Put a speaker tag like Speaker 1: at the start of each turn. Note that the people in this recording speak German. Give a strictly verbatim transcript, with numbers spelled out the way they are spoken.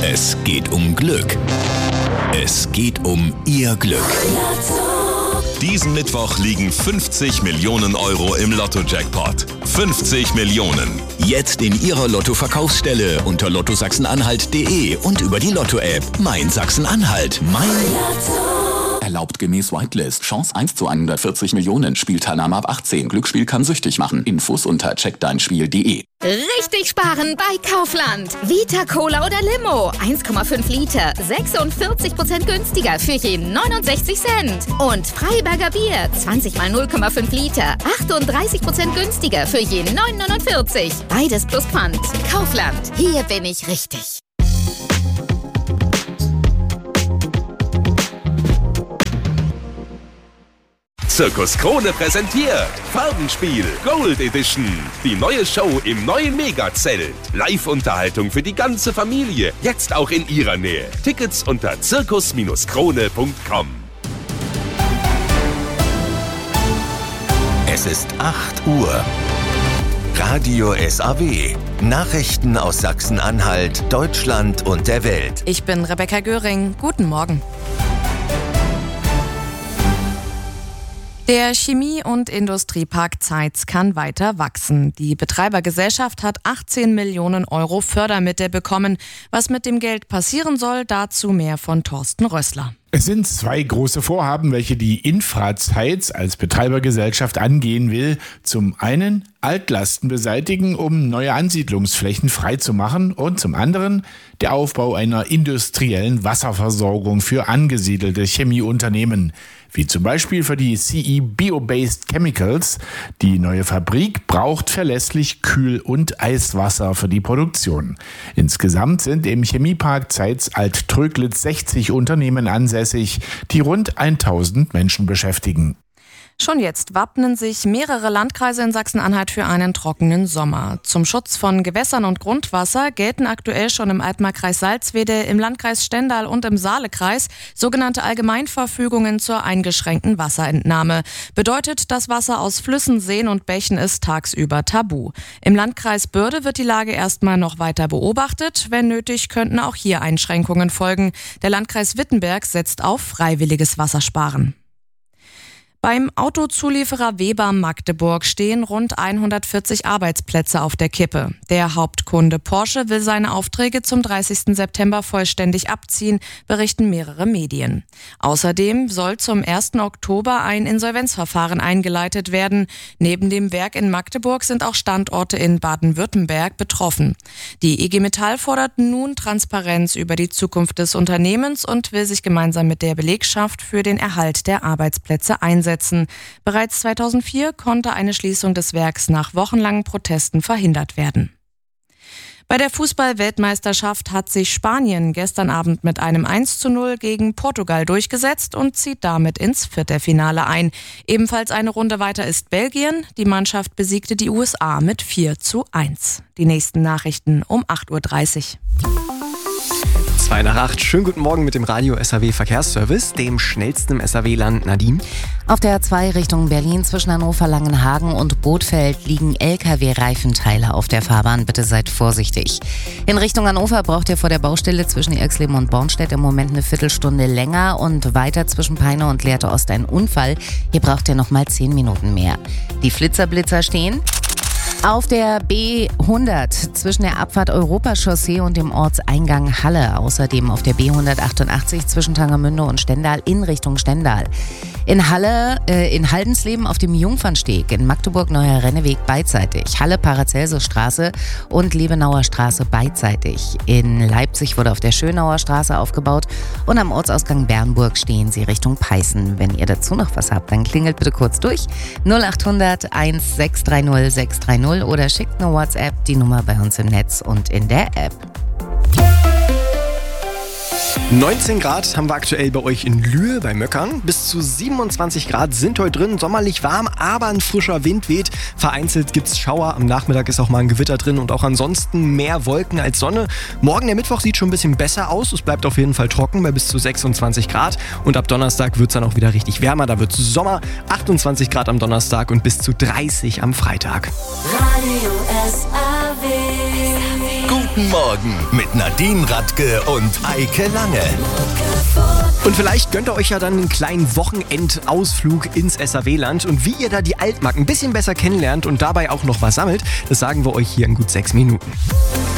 Speaker 1: Es geht um Glück. Es geht um Ihr Glück. Diesen Mittwoch liegen fünfzig Millionen Euro im Lotto-Jackpot. fünfzig Millionen. Jetzt in Ihrer Lotto-Verkaufsstelle unter lotto sachsen-anhalt punkt de und über die Lotto-App. Mein Sachsen-Anhalt. Mein Lotto.
Speaker 2: Erlaubt gemäß Whitelist. Chance eins zu hundertvierzig Millionen. Spielteilnahme ab achtzehn. Glücksspiel kann süchtig machen. Infos unter check dein spiel punkt de.
Speaker 3: Richtig sparen bei Kaufland. Vita Cola oder Limo. eins Komma fünf Liter. sechsundvierzig Prozent günstiger für je neunundsechzig Cent. Und Freiberger Bier. zwanzig mal null Komma fünf Liter. achtunddreißig Prozent günstiger für je neun neunundvierzig. Beides plus Pfand. Kaufland. Hier bin ich richtig.
Speaker 4: Zirkus Krone präsentiert Farbenspiel Gold Edition. Die neue Show im neuen Megazelt. Live-Unterhaltung für die ganze Familie. Jetzt auch in ihrer Nähe. Tickets unter zirkus Krone punkt com.
Speaker 1: Es ist acht Uhr. Radio S A W. Nachrichten aus Sachsen-Anhalt, Deutschland und der Welt.
Speaker 5: Ich bin Rebecca Göring. Guten Morgen. Der Chemie- und Industriepark Zeitz kann weiter wachsen. Die Betreibergesellschaft hat achtzehn Millionen Euro Fördermittel bekommen. Was mit dem Geld passieren soll, dazu mehr von Thorsten Rössler.
Speaker 6: Es sind zwei große Vorhaben, welche die Infra Zeitz als Betreibergesellschaft angehen will. Zum einen Altlasten beseitigen, um neue Ansiedlungsflächen freizumachen, und zum anderen der Aufbau einer industriellen Wasserversorgung für angesiedelte Chemieunternehmen, wie zum Beispiel für die C E Bio-Based Chemicals. Die neue Fabrik braucht verlässlich Kühl- und Eiswasser für die Produktion. Insgesamt sind im Chemiepark Zeitz Alt-Tröglitz sechzig Unternehmen ansässig, die rund tausend Menschen beschäftigen.
Speaker 5: Schon jetzt wappnen sich mehrere Landkreise in Sachsen-Anhalt für einen trockenen Sommer. Zum Schutz von Gewässern und Grundwasser gelten aktuell schon im Altmarkkreis Salzwedel, im Landkreis Stendal und im Saalekreis sogenannte Allgemeinverfügungen zur eingeschränkten Wasserentnahme. Bedeutet, das Wasser aus Flüssen, Seen und Bächen ist tagsüber tabu. Im Landkreis Börde wird die Lage erstmal noch weiter beobachtet. Wenn nötig, könnten auch hier Einschränkungen folgen. Der Landkreis Wittenberg setzt auf freiwilliges Wassersparen. Beim Autozulieferer Weber Magdeburg stehen rund hundertvierzig Arbeitsplätze auf der Kippe. Der Hauptkunde Porsche will seine Aufträge zum dreißigsten September vollständig abziehen, berichten mehrere Medien. Außerdem soll zum ersten Oktober ein Insolvenzverfahren eingeleitet werden. Neben dem Werk in Magdeburg sind auch Standorte in Baden-Württemberg betroffen. Die I G Metall fordert nun Transparenz über die Zukunft des Unternehmens und will sich gemeinsam mit der Belegschaft für den Erhalt der Arbeitsplätze einsetzen. Bereits zweitausendvier konnte eine Schließung des Werks nach wochenlangen Protesten verhindert werden. Bei der Fußball-Weltmeisterschaft hat sich Spanien gestern Abend mit einem eins zu null gegen Portugal durchgesetzt und zieht damit ins Viertelfinale ein. Ebenfalls eine Runde weiter ist Belgien. Die Mannschaft besiegte die U S A mit vier zu eins. Die nächsten Nachrichten um acht Uhr dreißig.
Speaker 7: zwei nach acht. Schönen guten Morgen mit dem Radio S A W Verkehrsservice, dem schnellsten im S A W-Land. Nadine.
Speaker 8: Auf der A zwei Richtung Berlin zwischen Hannover, Langenhagen und Bothfeld liegen L K W-Reifenteile auf der Fahrbahn. Bitte seid vorsichtig. In Richtung Hannover braucht ihr vor der Baustelle zwischen Erxleben und Bornstedt im Moment eine Viertelstunde länger und weiter zwischen Peine und Lehrte Ost ein Unfall. Hier braucht ihr nochmal zehn Minuten mehr. Die Flitzerblitzer stehen auf der B hundert zwischen der Abfahrt Europachaussee und dem Ortseingang Halle. Außerdem auf der B hundertachtundachtzig zwischen Tangermünde und Stendal in Richtung Stendal. In Halle, äh, in Haldensleben auf dem Jungfernsteg, in Magdeburg Neuer Renneweg beidseitig. Halle Paracelsusstraße und Lebenauer Straße beidseitig. In Leipzig wurde auf der Schönauer Straße aufgebaut und am Ortsausgang Bernburg stehen sie Richtung Peißen. Wenn ihr dazu noch was habt, dann klingelt bitte kurz durch null acht hundert eins sechs drei null sechs drei null oder schickt eine WhatsApp, die Nummer bei uns im Netz und in der App.
Speaker 7: neunzehn Grad haben wir aktuell bei euch in Lühe bei Möckern. Bis zu siebenundzwanzig Grad sind heute drin. Sommerlich warm, aber ein frischer Wind weht. Vereinzelt gibt's Schauer. Am Nachmittag ist auch mal ein Gewitter drin und auch ansonsten mehr Wolken als Sonne. Morgen der Mittwoch sieht schon ein bisschen besser aus. Es bleibt auf jeden Fall trocken bei bis zu sechsundzwanzig Grad. Und ab Donnerstag wird's dann auch wieder richtig wärmer. Da wird's Sommer. achtundzwanzig Grad am Donnerstag und bis zu dreißig am Freitag.
Speaker 9: Radio S A W.
Speaker 1: Gut Guten Morgen mit Nadine Radke und Eike Lange.
Speaker 7: Und vielleicht gönnt ihr euch ja dann einen kleinen Wochenendausflug ins S A W-Land. Und wie ihr da die Altmark ein bisschen besser kennenlernt und dabei auch noch was sammelt, das sagen wir euch hier in gut sechs Minuten.